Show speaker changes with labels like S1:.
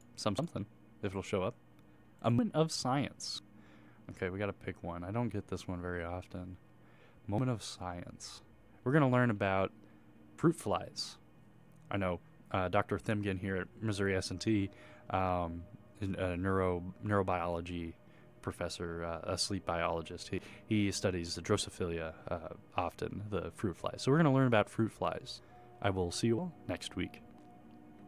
S1: something, if it'll show up. A moment of science. Okay, we got to pick one. I don't get this one very often. Moment of science. We're going to learn about fruit flies. I know Dr. Thimgen here at Missouri S&T, is a neurobiology professor, a sleep biologist. He studies the Drosophila often, the fruit flies. So we're going to learn about fruit flies. I will see you all next week.